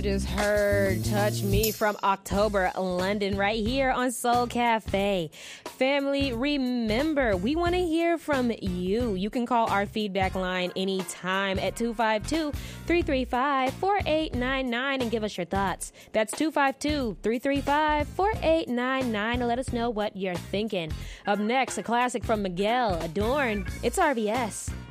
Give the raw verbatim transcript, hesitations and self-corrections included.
just heard Touch Me from October London right here on Soul Cafe. Family, remember, we want to hear from you. You can call our feedback line anytime at two five two, three three five, four eight nine nine and give us your thoughts. That's two five two, three three five, four eight nine nine to let us know what you're thinking. Up next, a classic from Miguel, Adorn. It's R B S.